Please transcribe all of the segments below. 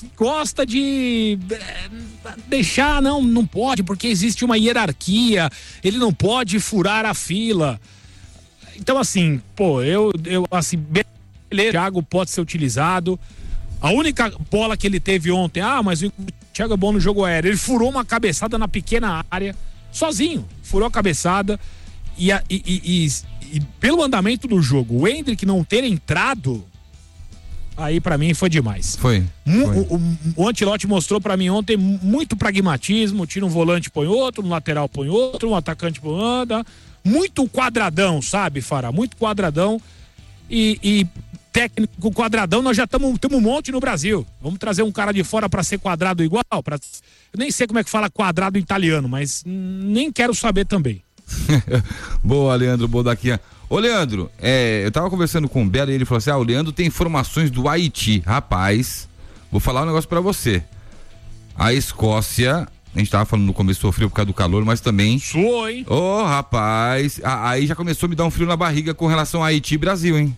que gosta de deixar, não pode, porque existe uma hierarquia, ele não pode furar a fila. Então, assim, assim, beleza, o Thiago pode ser utilizado. A única bola que ele teve ontem, mas o Thiago é bom no jogo aéreo. Ele furou uma cabeçada na pequena área, sozinho, furou a cabeçada. E pelo andamento do jogo, o Endrick não ter entrado, aí pra mim foi demais. Foi. O Ancelotti mostrou pra mim ontem muito pragmatismo, tira um volante, põe outro, um lateral põe outro, um atacante põe outro, muito quadradão, sabe, Fará? Muito quadradão e técnico quadradão, nós já temos um monte no Brasil. Vamos trazer um cara de fora pra ser quadrado igual? Eu nem sei como é que fala quadrado em italiano, mas nem quero saber também. Boa, Leandro Bodaquinha. Ô, Leandro, eu tava conversando com o Belo e ele falou assim: o Leandro tem informações do Haiti. Rapaz, vou falar um negócio pra você. A Escócia, a gente tava falando no começo, sofreu por causa do calor, mas também... Suou, hein? Rapaz, aí já começou a me dar um frio na barriga com relação a Haiti e Brasil, hein?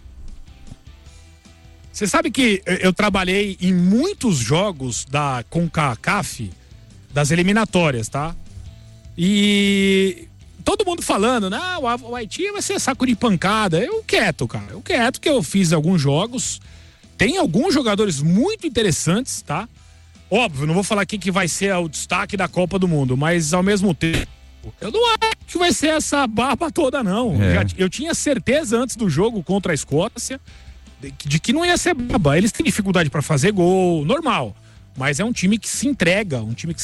Você sabe que eu trabalhei em muitos jogos da CONCACAF, das eliminatórias, tá? E todo mundo falando, o Haiti vai ser saco de pancada. Eu quieto, cara. Eu quieto que eu fiz alguns jogos. Tem alguns jogadores muito interessantes, tá? Óbvio, não vou falar aqui que vai ser o destaque da Copa do Mundo, mas ao mesmo tempo, eu não acho que vai ser essa barba toda, não. Eu tinha certeza antes do jogo contra a Escócia de que não ia ser baba. Eles têm dificuldade para fazer gol, normal. Mas é um time que se entrega,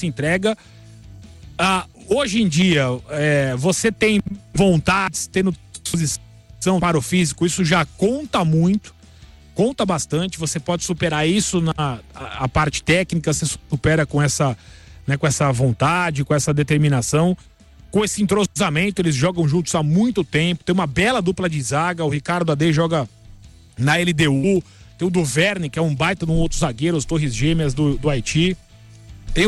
hoje em dia, você tem vontades, tendo disposição para o físico, isso já conta muito, conta bastante. Você pode superar isso a parte técnica, você supera com essa vontade, com essa determinação, com esse entrosamento. Eles jogam juntos há muito tempo, tem uma bela dupla de zaga. O Ricardo Adê joga na LDU, tem o Duverne, que é um baita de um outro zagueiro, os Torres Gêmeas do Haiti. Tem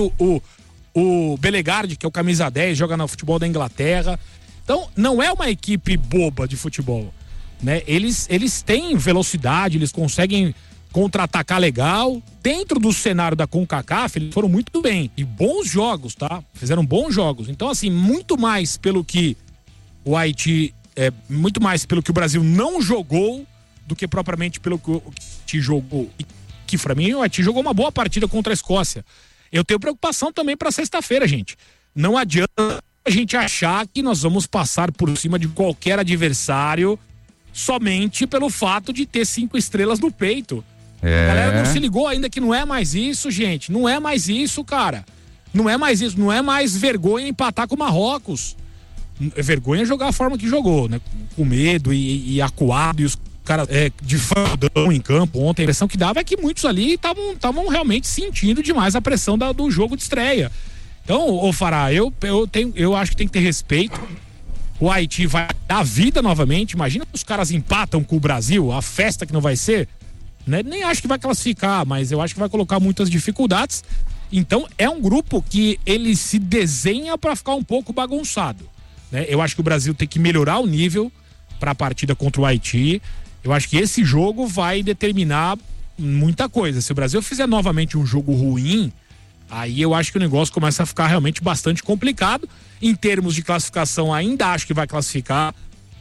o Belegardi, que é o camisa 10, joga no futebol da Inglaterra. Então, não é uma equipe boba de futebol, né? Eles têm velocidade, eles conseguem contra-atacar legal. Dentro do cenário da CONCACAF, eles foram muito bem. E bons jogos, tá? Fizeram bons jogos. Então, assim, muito mais pelo que o Haiti... muito mais pelo que o Brasil não jogou do que propriamente pelo que o Haiti jogou. E que, pra mim, o Haiti jogou uma boa partida contra a Escócia. Eu tenho preocupação também para sexta-feira, gente. Não adianta a gente achar que nós vamos passar por cima de qualquer adversário somente pelo fato de ter 5 estrelas no peito. A galera não se ligou ainda que não é mais isso, gente. Não é mais isso, cara. Não é mais isso. Não é mais vergonha empatar com o Marrocos. É vergonha jogar a forma que jogou, né? Com medo e acuado, e os caras de fandão em campo ontem. A impressão que dava é que muitos ali estavam realmente sentindo demais a pressão do jogo de estreia. Então, Fará, eu acho que tem que ter respeito. O Haiti vai dar vida novamente. Imagina os caras empatam com o Brasil, a festa que não vai ser, né? Nem acho que vai classificar, mas eu acho que vai colocar muitas dificuldades. Então, é um grupo que ele se desenha para ficar um pouco bagunçado, né? Eu acho que o Brasil tem que melhorar o nível para a partida contra o Haiti. Eu acho que esse jogo vai determinar muita coisa. Se o Brasil fizer novamente um jogo ruim, aí eu acho que o negócio começa a ficar realmente bastante complicado. Em termos de classificação, ainda acho que vai classificar,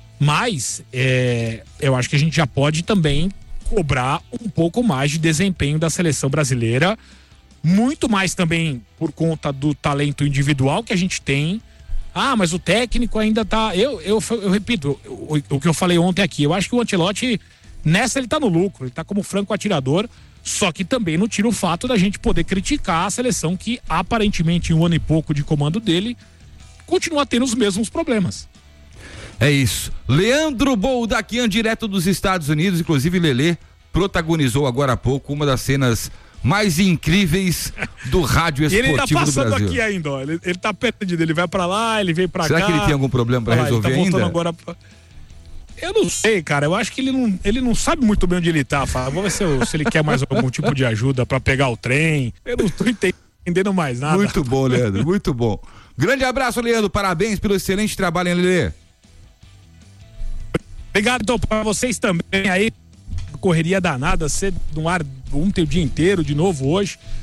mas eu acho que a gente já pode também cobrar um pouco mais de desempenho da seleção brasileira, muito mais também por conta do talento individual que a gente tem. Mas o técnico ainda tá... Eu repito, o que eu falei ontem aqui, eu acho que o Ancelotti, nessa ele tá no lucro, ele tá como franco atirador, só que também não tira o fato da gente poder criticar a seleção que, aparentemente, em 1 ano e pouco de comando dele, continua tendo os mesmos problemas. É isso. Leandro Boldaquian, direto dos Estados Unidos, inclusive Lelê protagonizou agora há pouco uma das cenas mais incríveis do rádio esportivo do Brasil. Ele tá passando aqui ainda, ó. Ele tá perdido, ele vai pra lá, ele vem pra cá. Será que ele tem algum problema pra resolver ainda? Ele tá voltando agora pra... Eu não sei, cara, eu acho que ele não sabe muito bem onde ele tá, vamos ver se ele quer mais algum tipo de ajuda pra pegar o trem. Eu não tô entendendo mais nada. Muito bom, Leandro, muito bom. Grande abraço, Leandro, parabéns pelo excelente trabalho, hein, Lelê? Obrigado, então, pra vocês também aí. Correria danada, ser no ar ontem o dia inteiro, de novo hoje.